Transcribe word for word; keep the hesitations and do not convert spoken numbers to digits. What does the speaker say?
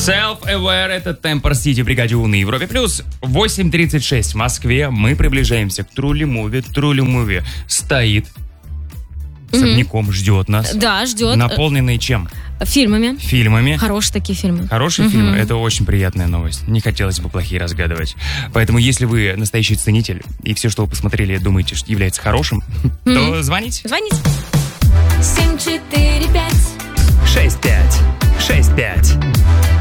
Self-Aware — это Темпор Сити в бригаде У на Европе Плюс. восемь тридцать шесть в Москве. Мы приближаемся к Трули Муви. Трули Муви стоит особняком, ждет нас. Да, ждет. Наполненный чем? Фильмами. Фильмами. Хорошие такие фильмы. Хорошие Мгм. фильмы. Это очень приятная новость. Не хотелось бы плохие разгадывать. Поэтому, если вы настоящий ценитель, и все, что вы посмотрели, думаете, что является хорошим, то звоните. Звоните. семь четыре пять шесть пять шесть пять.